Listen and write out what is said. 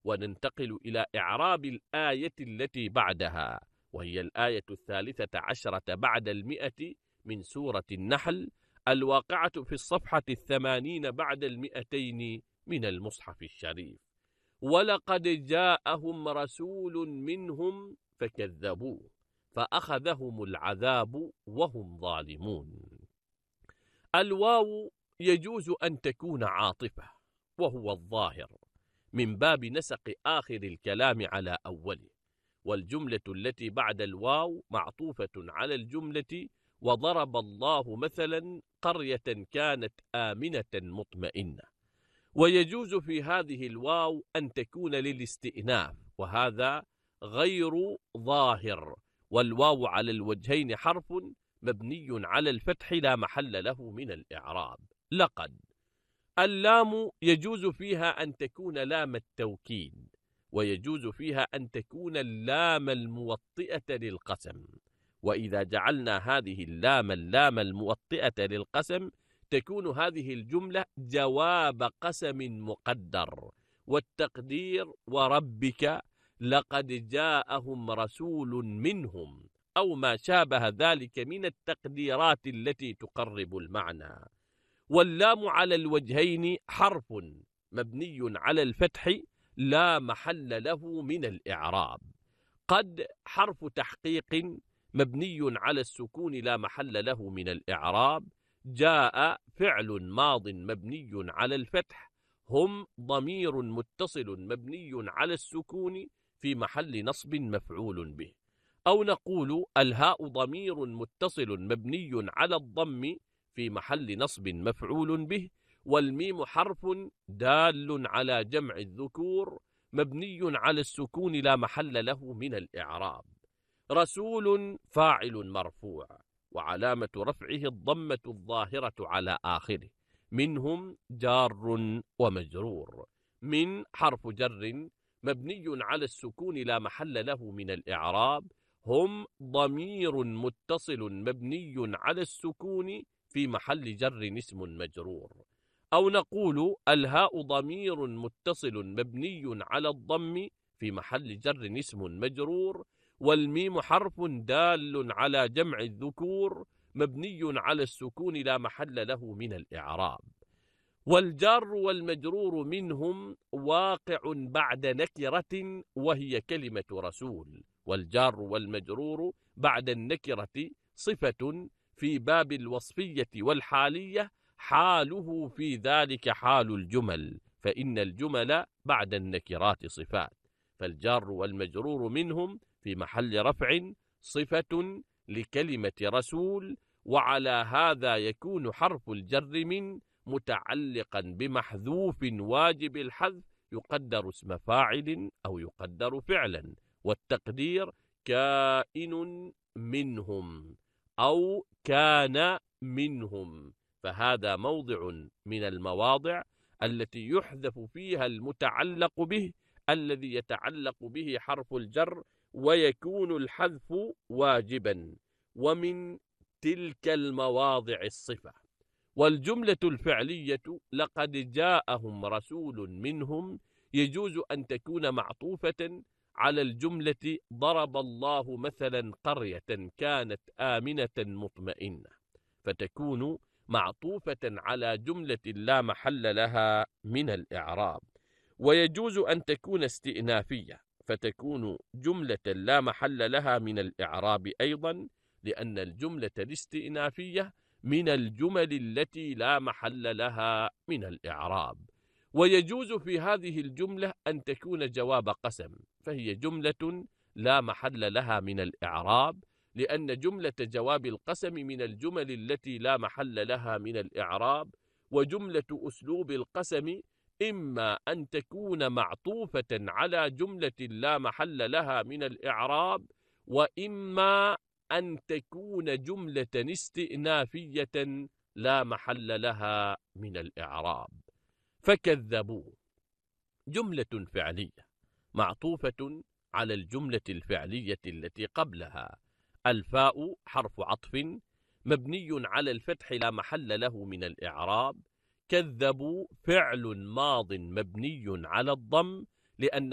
وننتقل إلى إعراب الآية التي بعدها، وهي الآية 13 بعد 100 من سورة النحل، الواقعة في الصفحة 80 بعد 200 من المصحف الشريف. ولقد جاءهم رسول منهم فكذبوه فأخذهم العذاب وهم ظالمون. الواو يجوز أن تكون عاطفة، وهو الظاهر، من باب نسق آخر الكلام على أوله، والجملة التي بعد الواو معطوفة على الجملة وضرب الله مثلا قرية كانت آمنة مطمئنة. ويجوز في هذه الواو أن تكون للاستئناف، وهذا غير ظاهر، والواو على الوجهين حرف مبني على الفتح لا محل له من الإعراب. لقد. اللام يجوز فيها أن تكون لام التوكيد، ويجوز فيها أن تكون اللام الموطئة للقسم، وإذا جعلنا هذه اللام الموطئة للقسم تكون هذه الجملة جواب قسم مقدر، والتقدير وربك لقد جاءهم رسول منهم، أو ما شابه ذلك من التقديرات التي تقرب المعنى. واللام على الوجهين حرف مبني على الفتح لا محل له من الإعراب. قد حرف تحقيق مبني على السكون لا محل له من الإعراب. جاء فعل ماض مبني على الفتح. هم ضمير متصل مبني على السكون في محل نصب مفعول به. أو نقول الهاء ضمير متصل مبني على الضم في محل نصب مفعول به. والميم حرف دال على جمع الذكور مبني على السكون لا محل له من الإعراب. رسول فاعل مرفوع، وعلامة رفعه الضمة الظاهرة على آخره. منهم جار ومجرور. من حرف جر مبني على السكون لا محل له من الإعراب. هم ضمير متصل مبني على السكون في محل جر اسم مجرور. أو نقول الهاء ضمير متصل مبني على الضم في محل جر اسم مجرور. والميم حرف دال على جمع الذكور مبني على السكون لا محل له من الإعراب. والجار والمجرور منهم واقع بعد نكرة وهي كلمة رسول. والجار والمجرور بعد النكرة صفة في باب الوصفية والحالية، حاله في ذلك حال الجمل، فإن الجمل بعد النكرات صفات. فالجار والمجرور منهم في محل رفع صفة لكلمة رسول، وعلى هذا يكون حرف الجر من متعلقا بمحذوف واجب الحذف يقدر اسم فاعل أو يقدر فعلا، والتقدير كائن منهم أو كان منهم. فهذا موضع من المواضع التي يحذف فيها المتعلق به الذي يتعلق به حرف الجر، ويكون الحذف واجبا. ومن تلك المواضع الصفة. والجملة الفعلية لقد جاءهم رسول منهم يجوز أن تكون معطوفة على الجملة ضرب الله مثلا قرية كانت آمنة مطمئنة، فتكون معطوفة على جملة لا محل لها من الإعراب. ويجوز أن تكون استئنافية، فتكون جملة لا محل لها من الإعراب أيضا، لأن الجملة الاستئنافية من الجمل التي لا محل لها من الإعراب. ويجوز في هذه الجملة أن تكون جواب قسم، فهي جملة لا محل لها من الإعراب، لأن جملة جواب القسم من الجمل التي لا محل لها من الإعراب. وجملة أسلوب القسم إما أن تكون معطوفة على جملة لا محل لها من الإعراب، وإما أن تكون جملة استئنافية لا محل لها من الإعراب. فكذبوا جملة فعلية معطوفة على الجملة الفعلية التي قبلها. الفاء حرف عطف مبني على الفتح لا محل له من الإعراب. كذبوا فعل ماض مبني على الضم، لأن